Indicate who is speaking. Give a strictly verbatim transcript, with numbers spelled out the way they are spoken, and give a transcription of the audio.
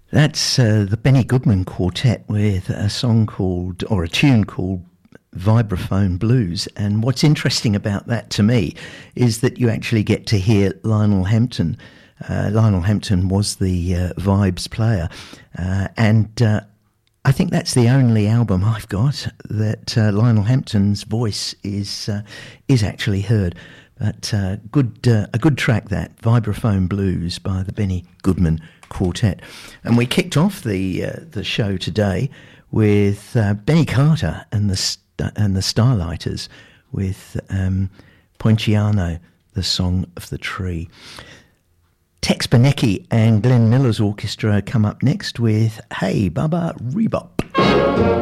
Speaker 1: That's uh, the Benny Goodman Quartet with a song called, or a tune called Vibraphone Blues. And what's interesting about that to me is that you actually get to hear Lionel Hampton. Uh, Lionel Hampton was the uh, Vibes player, uh, and uh, I think that's the only album I've got that uh, Lionel Hampton's voice is uh, is actually heard. But uh, good, uh, a good track, that Vibraphone Blues by the Benny Goodman Quartet. And we kicked off the uh, the show today with uh, Benny Carter and the St- and the Starlighters with um, Poinciano, the Song of the Tree. Tex Benecchi and Glenn Miller's orchestra come up next with Hey Baba Rebop.